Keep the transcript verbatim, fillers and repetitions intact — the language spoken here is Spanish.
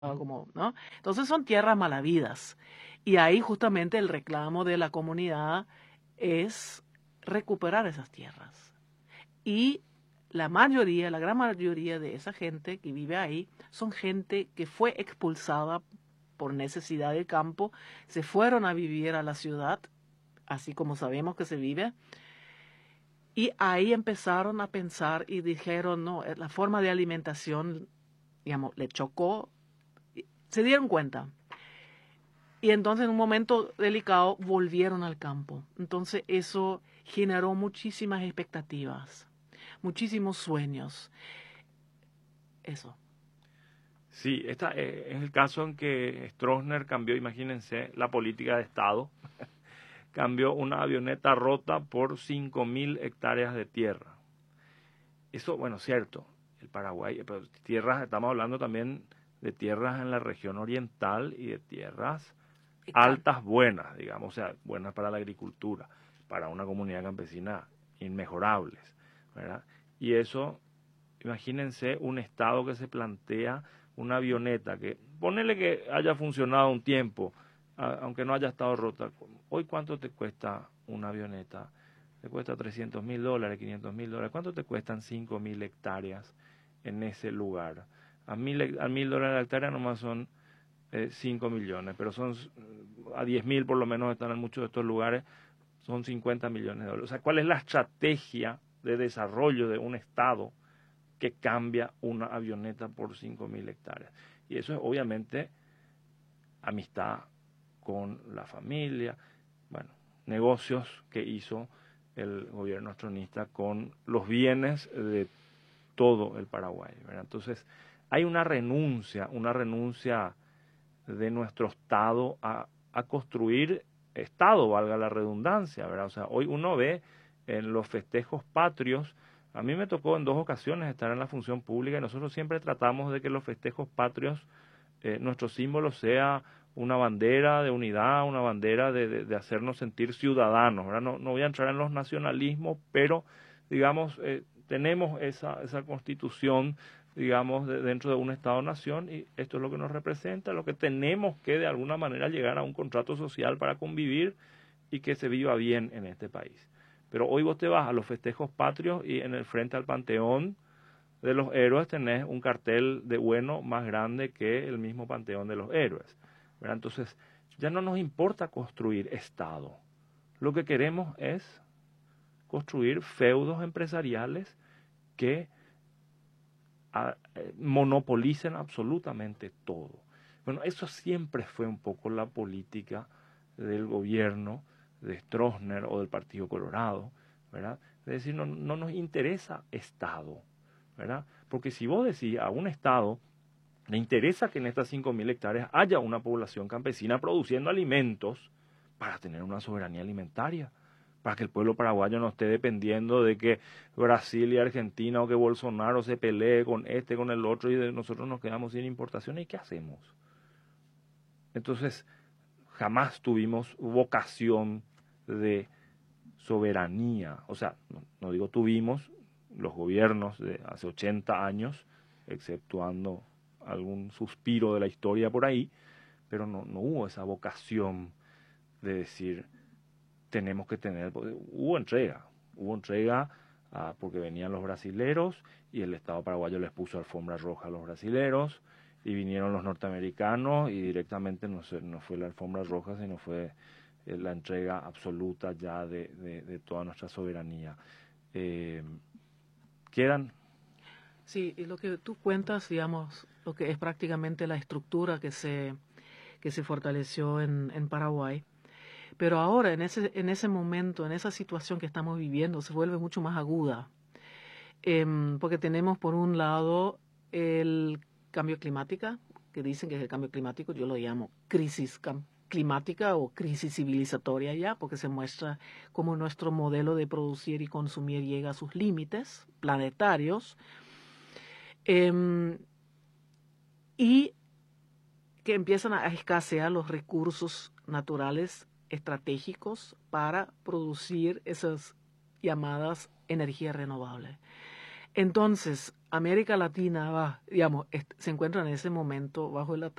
como, ¿no? Entonces son tierras malavidas. Y ahí justamente el reclamo de la comunidad es recuperar esas tierras. Y la mayoría, la gran mayoría de esa gente que vive ahí son gente que fue expulsada por necesidad del campo, se fueron a vivir a la ciudad, así como sabemos que se vive, y ahí empezaron a pensar y dijeron, no, la forma de alimentación, digamos, le chocó, se dieron cuenta. Y entonces en un momento delicado volvieron al campo. Entonces eso generó muchísimas expectativas, muchísimos sueños. Eso. Sí, esta eh, es el caso en que Stroessner cambió, imagínense, la política de Estado. Cambió una avioneta rota por cinco mil hectáreas de tierra. Eso, bueno, cierto, el Paraguay, pero tierras, estamos hablando también de tierras en la región oriental y de tierras altas buenas, digamos, o sea, buenas para la agricultura, para una comunidad campesina inmejorables, ¿verdad? Y eso, imagínense un Estado que se plantea una avioneta que, ponele que haya funcionado un tiempo, a, aunque no haya estado rota, hoy ¿cuánto te cuesta una avioneta? Te cuesta trescientos mil dólares, quinientos mil dólares, ¿cuánto te cuestan cinco mil hectáreas en ese lugar? A mil, a mil dólares la hectárea nomás son eh, cinco millones, pero son a diez mil por lo menos están en muchos de estos lugares, son cincuenta millones de dólares. O sea, ¿cuál es la estrategia de desarrollo de un Estado que cambia una avioneta por cinco mil hectáreas? Y eso es obviamente amistad con la familia, bueno, negocios que hizo el gobierno stronista con los bienes de todo el Paraguay, ¿verdad? Entonces, hay una renuncia, una renuncia de nuestro Estado a, a construir Estado, valga la redundancia, ¿verdad? O sea, hoy uno ve en los festejos patrios, a mí me tocó en dos ocasiones estar en la función pública y nosotros siempre tratamos de que los festejos patrios, eh, nuestro símbolo sea una bandera de unidad, una bandera de, de, de hacernos sentir ciudadanos, ¿verdad? No, no voy a entrar en los nacionalismos, pero, digamos, eh, tenemos esa, esa constitución, digamos, de, dentro de un Estado-nación, y esto es lo que nos representa, lo que tenemos que de alguna manera llegar a un contrato social para convivir y que se viva bien en este país. Pero hoy vos te vas a los festejos patrios y en el frente al Panteón de los Héroes tenés un cartel de bueno más grande que el mismo Panteón de los Héroes, ¿verdad? Entonces, ya no nos importa construir Estado. Lo que queremos es construir feudos empresariales que a, eh, monopolicen absolutamente todo. Bueno, eso siempre fue un poco la política del gobierno de Stroessner o del Partido Colorado, ¿verdad? Es decir, no, no nos interesa Estado, ¿verdad? Porque si vos decís a un Estado le interesa que en estas cinco mil hectáreas haya una población campesina produciendo alimentos para tener una soberanía alimentaria, para que el pueblo paraguayo no esté dependiendo de que Brasil y Argentina o que Bolsonaro se pelee con este, con el otro y de nosotros nos quedamos sin importaciones. ¿Y qué hacemos? Entonces, jamás tuvimos vocación de soberanía. O sea, no, no digo tuvimos, los gobiernos de hace ochenta años, exceptuando algún suspiro de la historia por ahí, pero no, no hubo esa vocación de decir tenemos que tener, hubo entrega, hubo entrega ah, porque venían los brasileros y el Estado paraguayo les puso alfombra roja a los brasileros y vinieron los norteamericanos y directamente no, se, no fue la alfombra roja, sino fue eh, la entrega absoluta ya de, de, de toda nuestra soberanía. Eh, ¿Quedan? Sí, y lo que tú cuentas, digamos, lo que es prácticamente la estructura que se, que se fortaleció en, en Paraguay. Pero ahora, en ese, en ese momento, en esa situación que estamos viviendo, se vuelve mucho más aguda. Eh, porque tenemos, por un lado, el cambio climático, que dicen que es el cambio climático, yo lo llamo crisis climática o crisis civilizatoria ya, porque se muestra cómo nuestro modelo de producir y consumir llega a sus límites planetarios. Eh, y que empiezan a escasear los recursos naturales estratégicos para producir esas llamadas energías renovables. Entonces, América Latina va, digamos, se encuentra en ese momento bajo el ataque